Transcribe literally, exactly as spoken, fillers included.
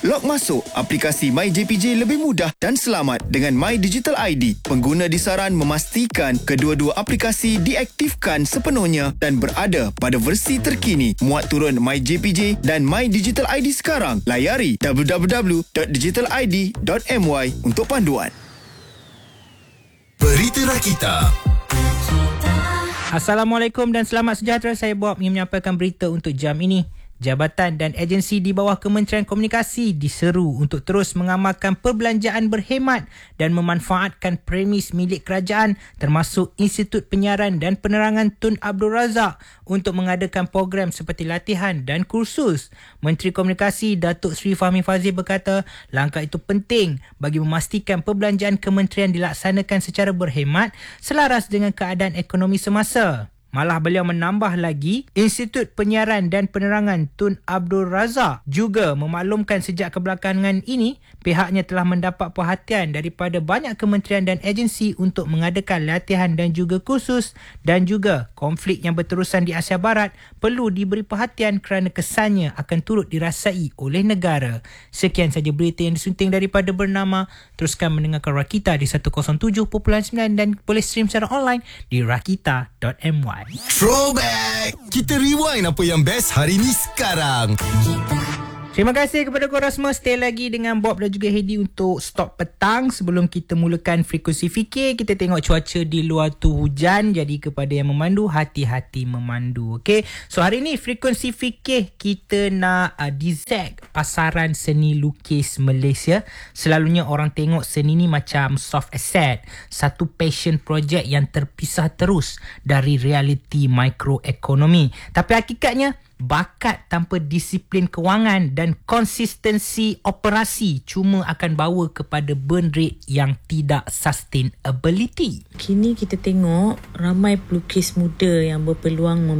Log masuk aplikasi MyJPJ lebih mudah dan selamat dengan My Digital I D. Pengguna disaran memastikan kedua-dua aplikasi diaktifkan sepenuhnya dan berada pada versi terkini. Muat turun MyJPJ dan My Digital I D sekarang. Layari w w w dot digital i d dot m y untuk panduan. Berita Rakita. Assalamualaikum dan selamat sejahtera. Saya Bob ingin menyampaikan berita untuk jam ini. Jabatan dan agensi di bawah Kementerian Komunikasi diseru untuk terus mengamalkan perbelanjaan berhemat dan memanfaatkan premis milik kerajaan termasuk Institut Penyiaran dan Penerangan Tun Abdul Razak untuk mengadakan program seperti latihan dan kursus. Menteri Komunikasi Datuk Seri Fahmi Fadzil berkata langkah itu penting bagi memastikan perbelanjaan kementerian dilaksanakan secara berhemat selaras dengan keadaan ekonomi semasa. Malah beliau menambah lagi, Institut Penyiaran dan Penerangan Tun Abdul Razak juga memaklumkan sejak kebelakangan ini pihaknya telah mendapat perhatian daripada banyak kementerian dan agensi untuk mengadakan latihan dan juga kursus, dan juga konflik yang berterusan di Asia Barat perlu diberi perhatian kerana kesannya akan turut dirasai oleh negara. Sekian saja berita yang disunting daripada Bernama. Teruskan mendengarkan Rakita di seratus tujuh perpuluhan sembilan dan boleh stream secara online di rakita dot m y. Throwback. Kita rewind apa yang best hari ni sekarang. Terima kasih kepada korang semua. Stay lagi dengan Bob dan juga Hedi untuk Stop Petang. Sebelum kita mulakan frekuensi fikir, kita tengok cuaca di luar tu hujan. Jadi kepada yang memandu, hati-hati memandu. Okay? So hari ni frekuensi fikir kita nak uh, dizag pasaran seni lukis Malaysia. Selalunya orang tengok seni ni macam soft asset. Satu passion project yang terpisah terus dari realiti mikroekonomi. Tapi hakikatnya, bakat tanpa disiplin kewangan dan konsistensi operasi cuma akan bawa kepada burn rate yang tidak sustainability. Kini kita tengok ramai pelukis muda yang berpeluang